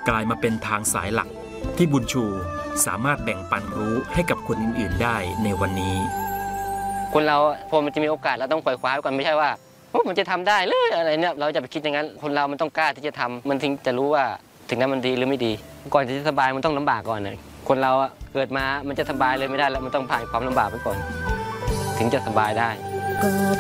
กลายมาเป็นทางสายหลักที่บุญชูสามารถแบ่งปันรู้ให้กับคนอื่นๆได้ในวันนี้คนเราพอมันจะมีโอกาสเราต้องไขว่คว้าไว้ก่อนไม่ใช่ว่ามันจะทำได้เลยอะไรเนี่ยเราจะไปคิดอย่างนั้นคนเรามันต้องกล้าที่จะทำมันถึงจะรู้ว่าถึงนั้นมันดีหรือไม่ดีก่อนจะสบายมันต้องลำบากก่อนเลยคนเราเกิดมามันจะสบายเลยไม่ได้แล้วมันต้องผ่านความลำบากไปก่อนถึงจะสบายได้